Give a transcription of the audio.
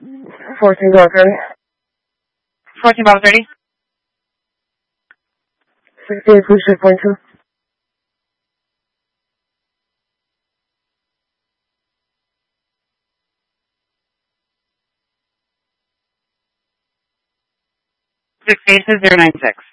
14 Bravo 30. 68, please shift point 2. Six 096.